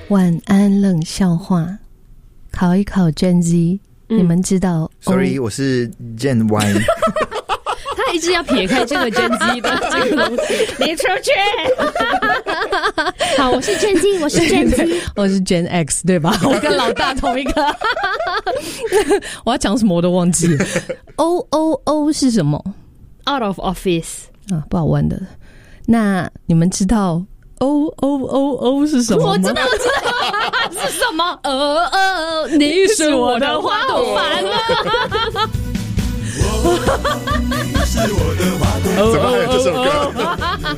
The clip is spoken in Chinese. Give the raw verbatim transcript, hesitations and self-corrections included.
晚安冷笑话，考一考 Gen Z，、嗯、你们知道 ？Sorry，、哦、我是 Gen Y。 他一直要撇开这个 Gen Z 的这个东西，你出去。好，我是 Gen Z， 我是 Gen Z， 我是 Gen X， 对吧？我跟老大同一个。我要讲什么我都忘记了。O O O 是什么 ？Out of office 啊，不好玩的。那你们知道 O O O O 是什么吗？ 我知道，我知道是什么。呃呃，你是我的花朵烦了。 怎么还有这首歌？